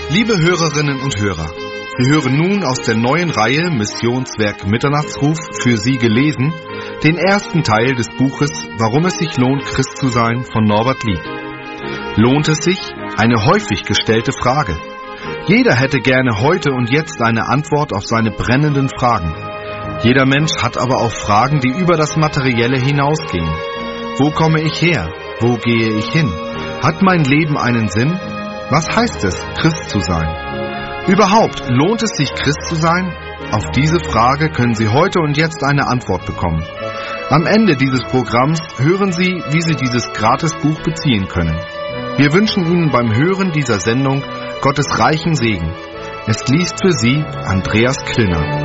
Liebe Hörerinnen und Hörer, wir hören nun aus der neuen Reihe Missionswerk Mitternachtsruf für Sie gelesen, den ersten Teil des Buches Warum es sich lohnt, Christ zu sein von Norbert Lied. Lohnt es sich? Eine häufig gestellte Frage. Jeder hätte gerne heute und jetzt eine Antwort auf seine brennenden Fragen. Jeder Mensch hat aber auch Fragen, die über das Materielle hinausgehen. Wo komme ich her? Wo gehe ich hin? Hat mein Leben einen Sinn? Was heißt es, Christ zu sein? Überhaupt, lohnt es sich, Christ zu sein? Auf diese Frage können Sie heute und jetzt eine Antwort bekommen. Am Ende dieses Programms hören Sie, wie Sie dieses Gratisbuch beziehen können. Wir wünschen Ihnen beim Hören dieser Sendung Gottes reichen Segen. Es liest für Sie Andreas Kliner.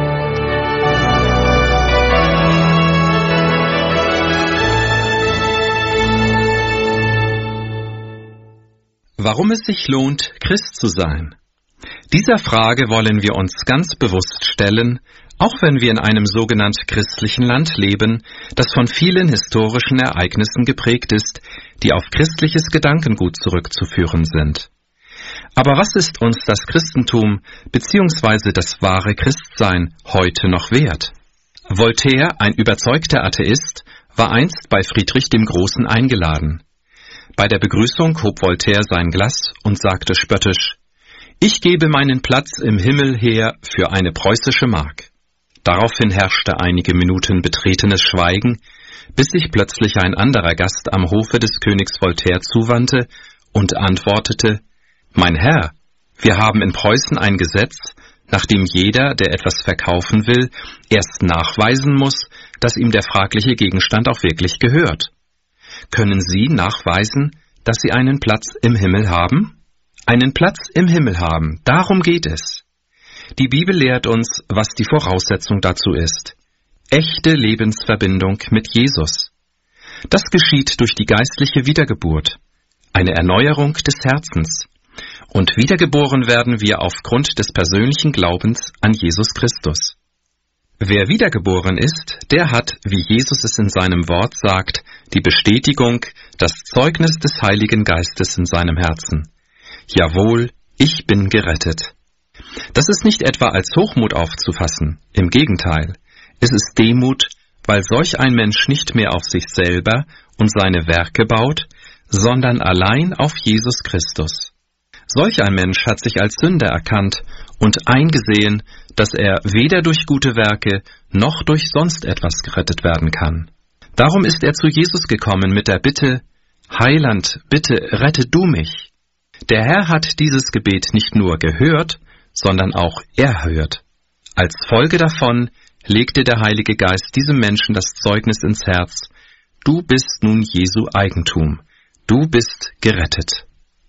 Warum es sich lohnt, Christ zu sein? Dieser Frage wollen wir uns ganz bewusst stellen, auch wenn wir in einem sogenannt christlichen Land leben, das von vielen historischen Ereignissen geprägt ist, die auf christliches Gedankengut zurückzuführen sind. Aber was ist uns das Christentum bzw. das wahre Christsein heute noch wert? Voltaire, ein überzeugter Atheist, war einst bei Friedrich dem Großen eingeladen. Bei der Begrüßung hob Voltaire sein Glas und sagte spöttisch: »Ich gebe meinen Platz im Himmel her für eine preußische Mark.« Daraufhin herrschte einige Minuten betretenes Schweigen, bis sich plötzlich ein anderer Gast am Hofe des Königs Voltaire zuwandte und antwortete: »Mein Herr, wir haben in Preußen ein Gesetz, nach dem jeder, der etwas verkaufen will, erst nachweisen muss, dass ihm der fragliche Gegenstand auch wirklich gehört. Können Sie nachweisen, dass Sie einen Platz im Himmel haben? Einen Platz im Himmel haben, darum geht es. Die Bibel lehrt uns, was die Voraussetzung dazu ist. Echte Lebensverbindung mit Jesus. Das geschieht durch die geistliche Wiedergeburt, eine Erneuerung des Herzens. Und wiedergeboren werden wir aufgrund des persönlichen Glaubens an Jesus Christus. Wer wiedergeboren ist, der hat, wie Jesus es in seinem Wort sagt, die Bestätigung, das Zeugnis des Heiligen Geistes in seinem Herzen. Jawohl, ich bin gerettet. Das ist nicht etwa als Hochmut aufzufassen, im Gegenteil. Es ist Demut, weil solch ein Mensch nicht mehr auf sich selber und seine Werke baut, sondern allein auf Jesus Christus. Solch ein Mensch hat sich als Sünder erkannt und eingesehen, dass er weder durch gute Werke noch durch sonst etwas gerettet werden kann. Darum ist er zu Jesus gekommen mit der Bitte: Heiland, bitte rette du mich. Der Herr hat dieses Gebet nicht nur gehört, sondern auch erhört. Als Folge davon legte der Heilige Geist diesem Menschen das Zeugnis ins Herz: Du bist nun Jesu Eigentum. Du bist gerettet.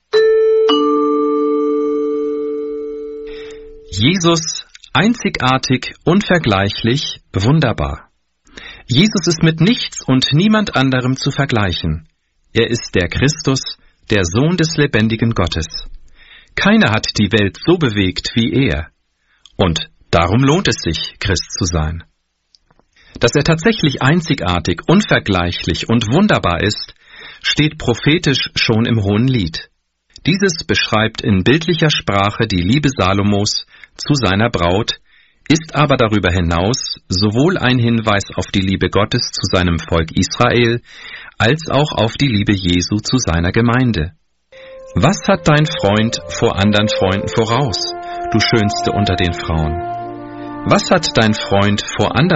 Jesus, einzigartig, unvergleichlich, wunderbar. Jesus ist mit nichts und niemand anderem zu vergleichen. Er ist der Christus, der Sohn des lebendigen Gottes. Keiner hat die Welt so bewegt wie er. Und darum lohnt es sich, Christ zu sein. Dass er tatsächlich einzigartig, unvergleichlich und wunderbar ist, steht prophetisch schon im Hohen Lied. Dieses beschreibt in bildlicher Sprache die Liebe Salomos zu seiner Braut, ist aber darüber hinaus sowohl ein Hinweis auf die Liebe Gottes zu seinem Volk Israel, als auch auf die Liebe Jesu zu seiner Gemeinde. Was hat dein Freund vor anderen Freunden voraus, du Schönste unter den Frauen? Was hat dein Freund vor anderen